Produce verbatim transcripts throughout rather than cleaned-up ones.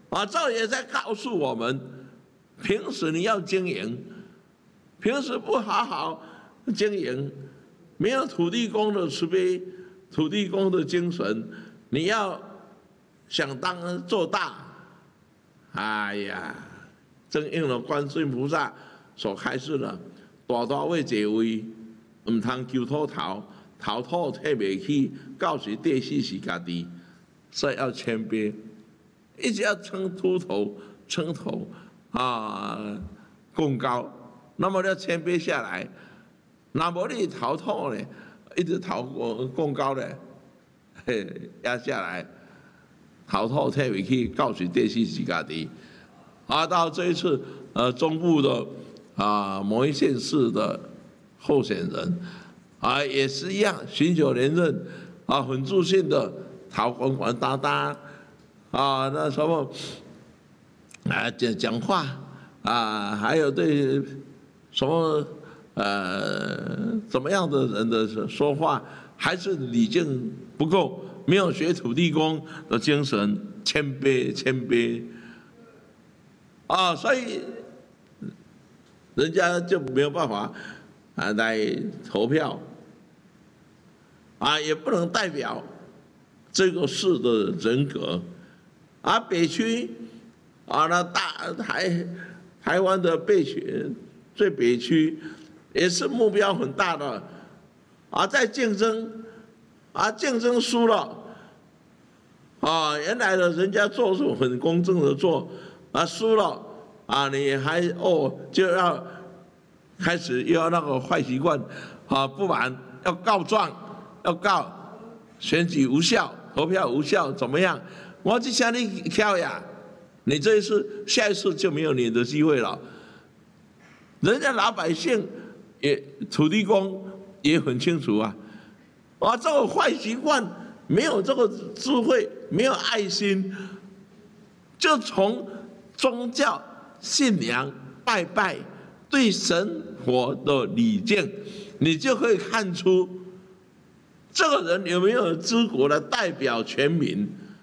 啊，这也在告诉我们，平时你要经营，平时不好好经营，没有土地公的慈悲、土地公的精神，你要想当做大，哎呀，正应了观世音菩萨所开示的“大大为这位，唔通求土头，头土摕袂起，到时地死是家己”，所以要谦卑。一直要称秃头、称头啊，供高，那么要谦卑下来。那么你头痛呢，一直头供高呢，嘿，压下来，头痛退回去，告诉电视自家的。啊，到这一次，呃，中部的啊某一县市的候选人啊，也是一样，寻求连任啊，很自信的头滚滚哒哒。啊，那什么啊，讲讲话啊，还有对什么呃怎么样的人的说话，还是礼敬不够，没有学土地公的精神，谦卑谦卑啊，所以人家就没有办法啊来投票啊，也不能代表这个市的人格。啊，北区啊，那大台台湾的北区最北区也是目标很大的啊，在竞争啊，竞争输了啊，原来的人家做是很公正的做啊，输了啊，你还哦就要开始又要那个坏习惯啊，不满要告状，要告选举无效，投票无效，怎么样？我就向你跳呀，你这一次下一次就没有你的机会了。人家老百姓也土地公也很清楚啊，啊，这个坏习惯没有这个智慧，没有爱心，就从宗教信仰拜拜对神佛的礼敬，你就可以看出这个人有没有知国的代表全民。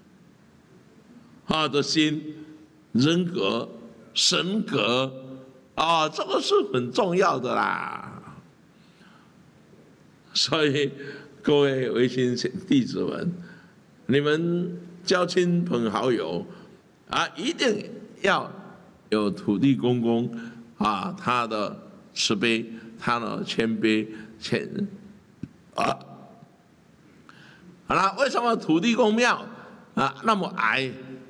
他的心、人格、神格啊，这个是很重要的啦。所以各位微信弟子们，你们交亲朋好友啊，一定要有土地公公啊，他的慈悲，他的谦卑，谦啊。好了，为什么土地公庙啊那么矮？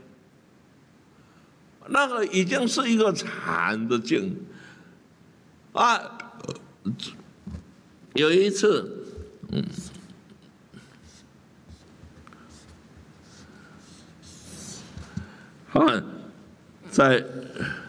那个已经是一个惨的境啊！有一次，嗯，啊，在